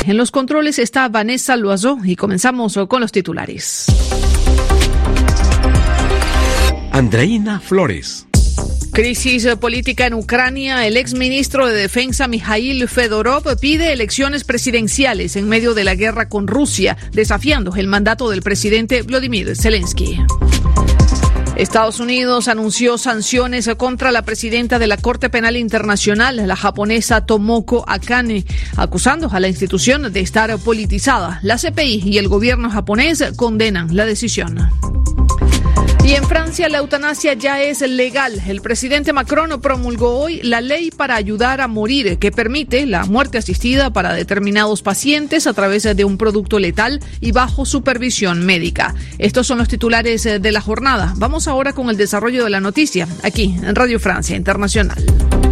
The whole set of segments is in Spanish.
En los controles está Vanessa Loiseau y comenzamos con los titulares. Andreina Flores. Crisis política en Ucrania. El exministro de Defensa Mikhail Fedorov pide elecciones presidenciales en medio de la guerra con Rusia, desafiando el mandato del presidente Volodymyr Zelensky. Estados Unidos anunció sanciones contra la presidenta de la Corte Penal Internacional, la japonesa Tomoko Akane, acusando a la institución de estar politizada. La CPI y el gobierno japonés condenan la decisión. Y en Francia la eutanasia ya es legal. El presidente Macron promulgó hoy la ley para ayudar a morir, que permite la muerte asistida para determinados pacientes a través de un producto letal y bajo supervisión médica. Estos son los titulares de la jornada. Vamos ahora con el desarrollo de la noticia, aquí en Radio Francia Internacional.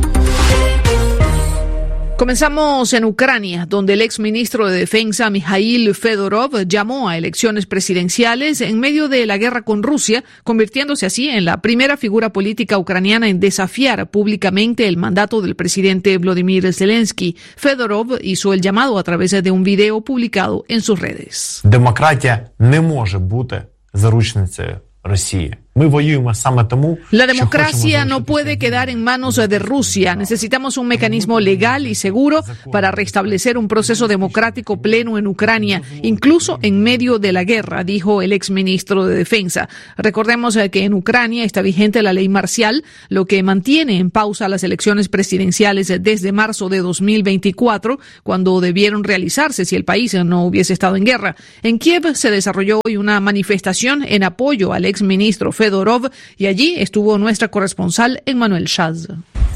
Comenzamos en Ucrania, donde el exministro de Defensa Mikhail Fedorov llamó a elecciones presidenciales en medio de la guerra con Rusia, convirtiéndose así en la primera figura política ucraniana en desafiar públicamente el mandato del presidente Volodymyr Zelensky. Fedorov hizo el llamado a través de un video publicado en sus redes. Демократія не може бути заручницею Росії. La democracia no puede quedar en manos de Rusia. Necesitamos un mecanismo legal y seguro para restablecer un proceso democrático pleno en Ucrania, incluso en medio de la guerra, dijo el exministro de Defensa. Recordemos que en Ucrania está vigente la ley marcial, lo que mantiene en pausa las elecciones presidenciales desde marzo de 2024, cuando debieron realizarse si el país no hubiese estado en guerra. En Kiev se desarrolló hoy una manifestación en apoyo al exministro Fedorov, y allí estuvo nuestra corresponsal Emmanuel Chaz.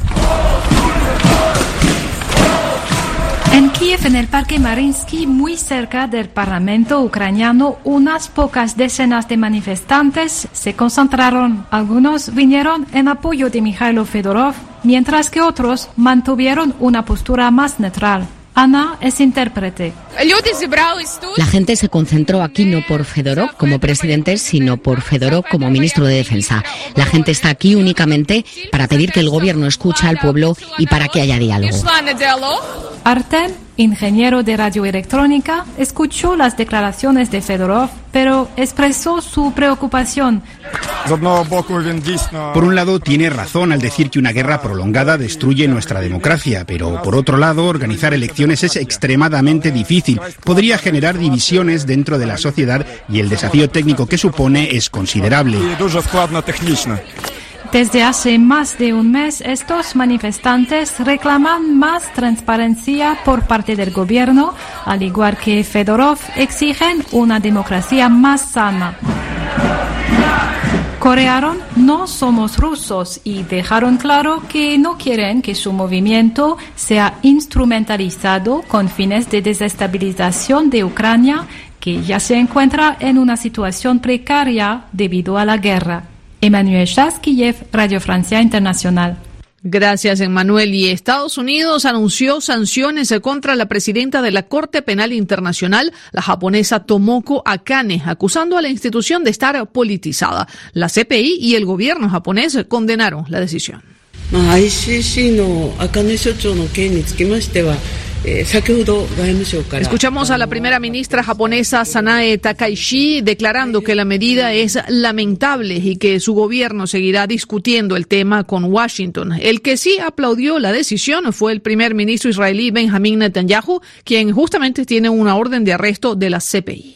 En Kiev, en el Parque Mariinsky, muy cerca del Parlamento ucraniano, unas pocas decenas de manifestantes se concentraron. Algunos vinieron en apoyo de Mikhail Fedorov, mientras que otros mantuvieron una postura más neutral. Ana es intérprete. La gente se concentró aquí no por Fedorov como presidente, sino por Fedorov como ministro de Defensa. La gente está aquí únicamente para pedir que el gobierno escuche al pueblo y para que haya diálogo. Artem, ingeniero de radioelectrónica, escuchó las declaraciones de Fedorov, pero expresó su preocupación. Por un lado, tiene razón al decir que una guerra prolongada destruye nuestra democracia, pero por otro lado, organizar elecciones es extremadamente difícil. Podría generar divisiones dentro de la sociedad y el desafío técnico que supone es considerable. Desde hace más de un mes, estos manifestantes reclaman más transparencia por parte del gobierno, al igual que Fedorov exigen una democracia más sana. Corearon "no somos rusos" y dejaron claro que no quieren que su movimiento sea instrumentalizado con fines de desestabilización de Ucrania, que ya se encuentra en una situación precaria debido a la guerra. Emmanuel Chaz, Kiev, Radio Francia Internacional. Gracias, Emmanuel. Y Estados Unidos anunció sanciones contra la presidenta de la Corte Penal Internacional, la japonesa Tomoko Akane, acusando a la institución de estar politizada. La CPI y el gobierno japonés condenaron la decisión. Escuchamos a la primera ministra japonesa Sanae Takaichi declarando que la medida es lamentable y que su gobierno seguirá discutiendo el tema con Washington. El que sí aplaudió la decisión fue el primer ministro israelí Benjamin Netanyahu, quien justamente tiene una orden de arresto de la CPI.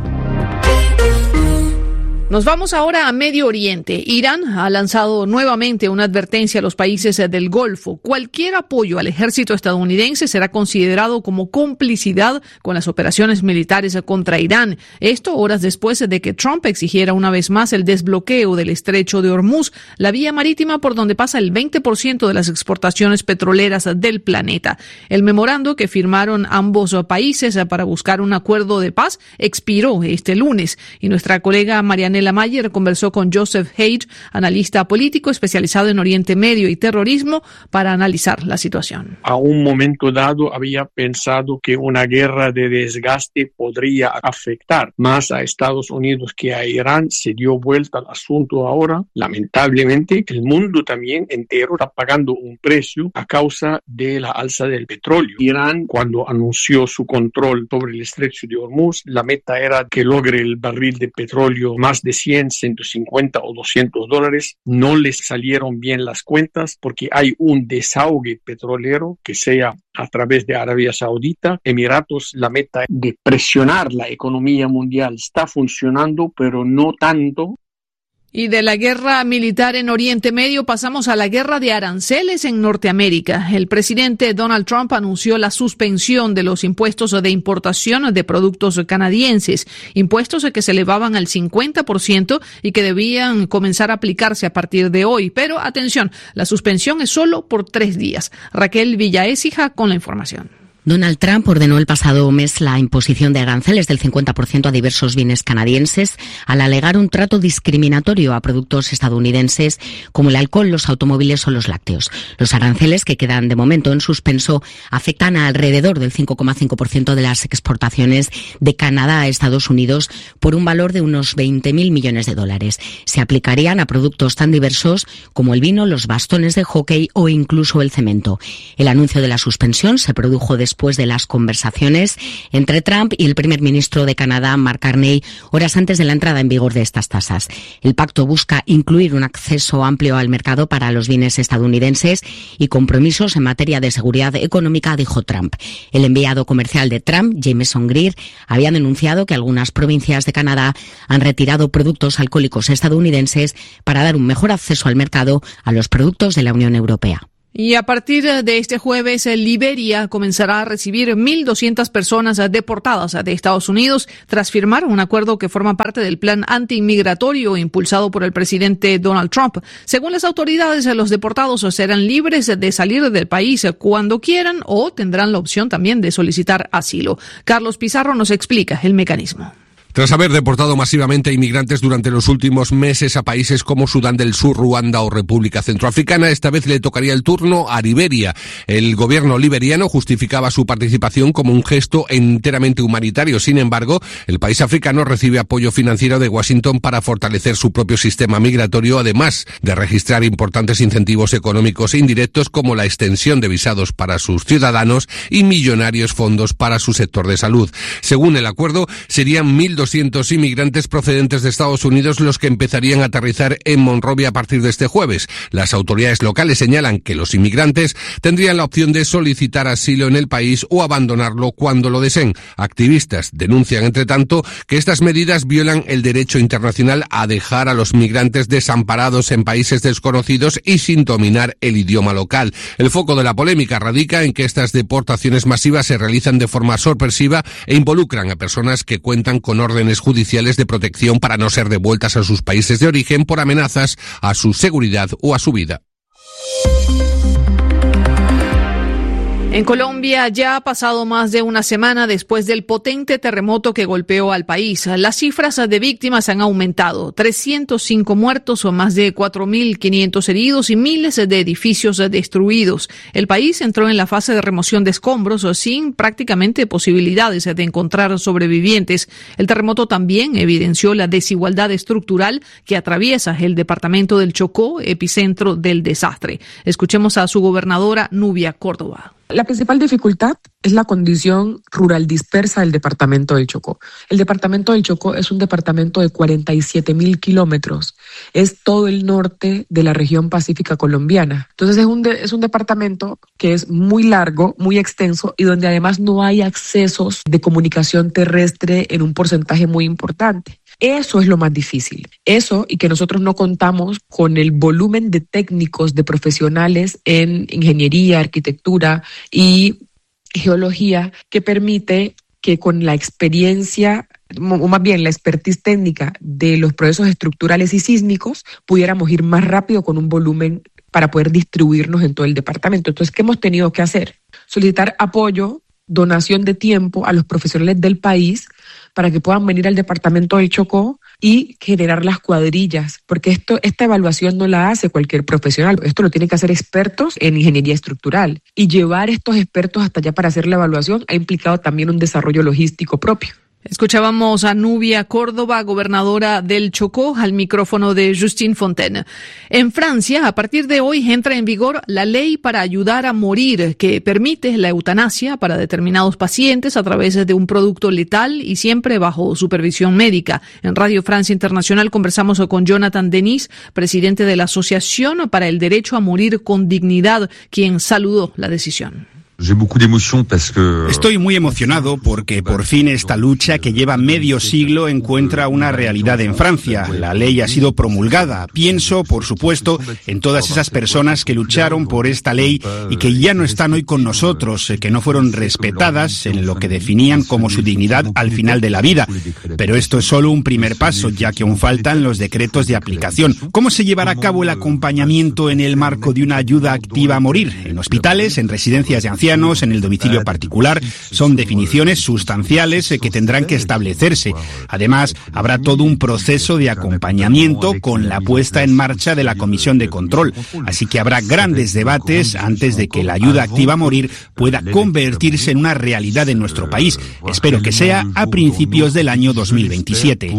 Nos vamos ahora a Medio Oriente. Irán ha lanzado nuevamente una advertencia a los países del Golfo. Cualquier apoyo al ejército estadounidense será considerado como complicidad con las operaciones militares contra Irán. Esto horas después de que Trump exigiera una vez más el desbloqueo del estrecho de Hormuz, la vía marítima por donde pasa el 20% de las exportaciones petroleras del planeta. El memorando que firmaron ambos países para buscar un acuerdo de paz expiró este lunes y nuestra colega Marianela Daniela Mayer conversó con Joseph Hage, analista político especializado en Oriente Medio y terrorismo, para analizar la situación. A un momento dado había pensado que una guerra de desgaste podría afectar más a Estados Unidos que a Irán. Se dio vuelta al asunto ahora. Lamentablemente, el mundo también entero está pagando un precio a causa de la alza del petróleo. Irán, cuando anunció su control sobre el estrecho de Hormuz, la meta era que logre el barril de petróleo más de 100, 150 o $200. No les salieron bien las cuentas porque hay un desahogue petrolero que sea a través de Arabia Saudita, Emiratos. La meta de presionar la economía mundial está funcionando, pero no tanto. Y de la guerra militar en Oriente Medio pasamos a la guerra de aranceles en Norteamérica. El presidente Donald Trump anunció la suspensión de los impuestos de importación de productos canadienses, impuestos que se elevaban al 50% y que debían comenzar a aplicarse a partir de hoy. Pero atención, la suspensión es solo por 3 días. Raquel Villaécija con la información. Donald Trump ordenó el pasado mes la imposición de aranceles del 50% a diversos bienes canadienses al alegar un trato discriminatorio a productos estadounidenses como el alcohol, los automóviles o los lácteos. Los aranceles, que quedan de momento en suspenso, afectan a alrededor del 5,5% de las exportaciones de Canadá a Estados Unidos por un valor de unos $20.000 millones. Se aplicarían a productos tan diversos como el vino, los bastones de hockey o incluso el cemento. El anuncio de la suspensión se produjo después de las conversaciones entre Trump y el primer ministro de Canadá, Mark Carney, horas antes de la entrada en vigor de estas tasas. El pacto busca incluir un acceso amplio al mercado para los bienes estadounidenses y compromisos en materia de seguridad económica, dijo Trump. El enviado comercial de Trump, Jameson Greer, había denunciado que algunas provincias de Canadá han retirado productos alcohólicos estadounidenses para dar un mejor acceso al mercado a los productos de la Unión Europea. Y a partir de este jueves, Liberia comenzará a recibir 1.200 personas deportadas de Estados Unidos tras firmar un acuerdo que forma parte del plan antiinmigratorio impulsado por el presidente Donald Trump. Según las autoridades, los deportados serán libres de salir del país cuando quieran o tendrán la opción también de solicitar asilo. Carlos Pizarro nos explica el mecanismo. Tras haber deportado masivamente a inmigrantes durante los últimos meses a países como Sudán del Sur, Ruanda o República Centroafricana, esta vez le tocaría el turno a Liberia. El gobierno liberiano justificaba su participación como un gesto enteramente humanitario. Sin embargo, el país africano recibe apoyo financiero de Washington para fortalecer su propio sistema migratorio, además de registrar importantes incentivos económicos indirectos como la extensión de visados para sus ciudadanos y millonarios fondos para su sector de salud. Según el acuerdo, serían 1.200 inmigrantes procedentes de Estados Unidos los que empezarían a aterrizar en Monrovia a partir de este jueves. Las autoridades locales señalan que los inmigrantes tendrían la opción de solicitar asilo en el país o abandonarlo cuando lo deseen. Activistas denuncian, entre tanto, que estas medidas violan el derecho internacional a dejar a los migrantes desamparados en países desconocidos y sin dominar el idioma local. El foco de la polémica radica en que estas deportaciones masivas se realizan de forma sorpresiva e involucran a personas que cuentan con órdenes judiciales de protección para no ser devueltas a sus países de origen por amenazas a su seguridad o a su vida. En Colombia ya ha pasado más de una semana después del potente terremoto que golpeó al país. Las cifras de víctimas han aumentado. 305 muertos o más de 4.500 heridos y miles de edificios destruidos. El país entró en la fase de remoción de escombros sin prácticamente posibilidades de encontrar sobrevivientes. El terremoto también evidenció la desigualdad estructural que atraviesa el departamento del Chocó, epicentro del desastre. Escuchemos a su gobernadora, Nubia Córdoba. La principal dificultad es la condición rural dispersa del departamento del Chocó. El departamento del Chocó es un departamento de 47.000 kilómetros. Es todo el norte de la región pacífica colombiana. Entonces es un departamento que es muy largo, muy extenso y donde además no hay accesos de comunicación terrestre en un porcentaje muy importante. Eso es lo más difícil. Eso y que nosotros no contamos con el volumen de técnicos, de profesionales en ingeniería, arquitectura y geología que permite que con la experiencia, o más bien la expertise técnica de los procesos estructurales y sísmicos, pudiéramos ir más rápido con un volumen para poder distribuirnos en todo el departamento. Entonces, ¿qué hemos tenido que hacer? Solicitar apoyo donación de tiempo a los profesionales del país para que puedan venir al departamento del Chocó y generar las cuadrillas, porque esta evaluación no la hace cualquier profesional, esto lo tienen que hacer expertos en ingeniería estructural, y llevar estos expertos hasta allá para hacer la evaluación ha implicado también un desarrollo logístico propio. Escuchábamos a Nubia Córdoba, gobernadora del Chocó, al micrófono de Justine Fontaine. En Francia, a partir de hoy entra en vigor la ley para ayudar a morir, que permite la eutanasia para determinados pacientes a través de un producto letal y siempre bajo supervisión médica. En Radio Francia Internacional conversamos con Jonathan Denis, presidente de la Asociación para el Derecho a Morir con Dignidad, quien saludó la decisión. Estoy muy emocionado porque por fin esta lucha que lleva medio siglo encuentra una realidad en Francia. La ley ha sido promulgada. Pienso, por supuesto, en todas esas personas que lucharon por esta ley y que ya no están hoy con nosotros, que no fueron respetadas en lo que definían como su dignidad al final de la vida. Pero esto es solo un primer paso, ya que aún faltan los decretos de aplicación. ¿Cómo se llevará a cabo el acompañamiento en el marco de una ayuda activa a morir? En hospitales, en residencias de ancianos, en el domicilio particular, son definiciones sustanciales que tendrán que establecerse. Además, habrá todo un proceso de acompañamiento con la puesta en marcha de la Comisión de Control. Así que habrá grandes debates antes de que la ayuda activa a morir pueda convertirse en una realidad en nuestro país. Espero que sea a principios del año 2027.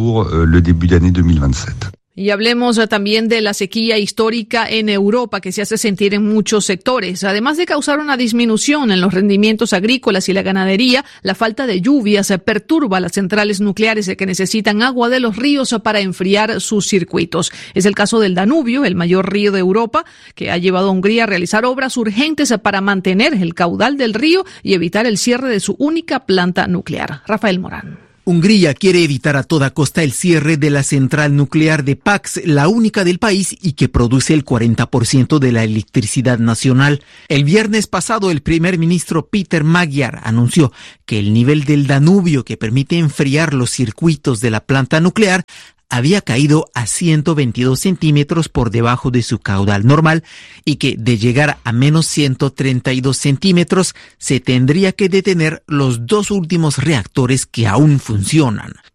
Y hablemos también de la sequía histórica en Europa que se hace sentir en muchos sectores. Además de causar una disminución en los rendimientos agrícolas y la ganadería, la falta de lluvias perturba las centrales nucleares que necesitan agua de los ríos para enfriar sus circuitos. Es el caso del Danubio, el mayor río de Europa, que ha llevado a Hungría a realizar obras urgentes para mantener el caudal del río y evitar el cierre de su única planta nuclear. Rafael Morán. Hungría quiere evitar a toda costa el cierre de la central nuclear de Paks, la única del país y que produce el 40% de la electricidad nacional. El viernes pasado, el primer ministro Peter Magyar anunció que el nivel del Danubio, que permite enfriar los circuitos de la planta nuclear, había caído a 122 centímetros por debajo de su caudal normal y que de llegar a menos 132 centímetros se tendría que detener los dos últimos reactores que aún funcionan.